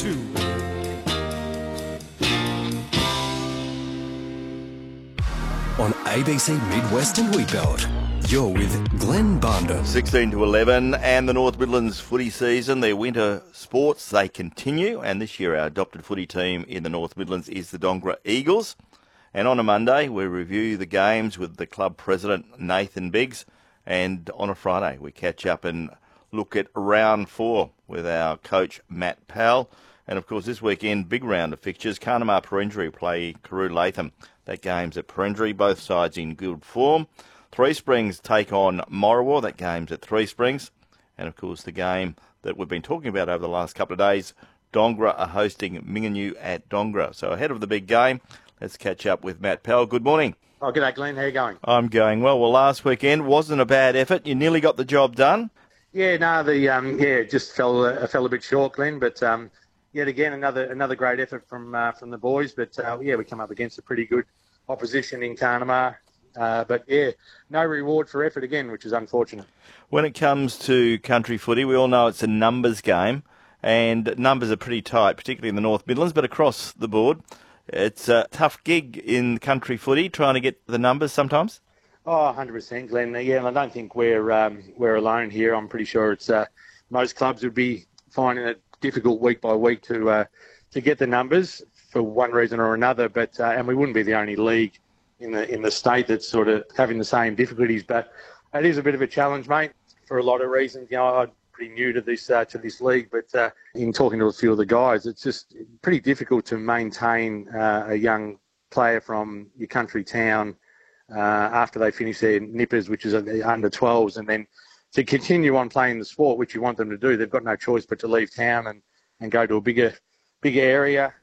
2. On ABC Midwest and Wheatbelt, you're with Glenn Barndon. 16 to 11 and the North Midlands footy season, their winter sports, they continue. And this year our adopted footy team in the North Midlands is the Dongara Eagles. And on a Monday, we review the games with the club president, Nathan Biggs. And on a Friday, we catch up and look at round 4 with our coach, Matt Powell. And of course, this weekend, big round of fixtures. Carnamah-Perenjori play Carew Latham. That game's at Perenjori, both sides in good form. Three Springs take on Morawar. That game's at Three Springs. And of course, the game that we've been talking about over the last couple of days, Dongara are hosting Mingenew at Dongara. So ahead of the big game, let's catch up with Matt Powell. Good morning. Oh, g'day, Glenn. How you going? I'm going well. Well, last weekend wasn't a bad effort. You nearly got the job done. Yeah, no, it just fell a bit short, Glenn. But yet again, another great effort from the boys. But we come up against a pretty good opposition in Carnamah. But no reward for effort again, which is unfortunate. When it comes to country footy, we all know it's a numbers game, and numbers are pretty tight, particularly in the North Midlands, but across the board. It's a tough gig in country footy, trying to get the numbers sometimes. Oh, 100%, Glenn. Yeah, and I don't think we're alone here. I'm pretty sure it's most clubs would be finding it difficult week by week to get the numbers for one reason or another. But and we wouldn't be the only league in the state that's sort of having the same difficulties. But it is a bit of a challenge, mate, for a lot of reasons. You know, I'm pretty new to this league, but in talking to a few of the guys, it's just pretty difficult to maintain a young player from your country town after they finish their nippers, which is under 12s, and then to continue on playing the sport, which you want them to do. They've got no choice but to leave town and go to a bigger area.